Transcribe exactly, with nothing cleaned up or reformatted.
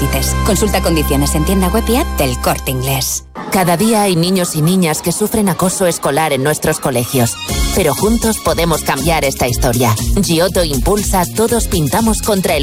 necesites. Consulta condiciones en tienda web y app del Corte Inglés. Cada día hay niños y niñas que sufren acoso escolar en nuestros colegios. Pero juntos podemos cambiar esta historia. Giotto impulsa Todos Pintamos contra el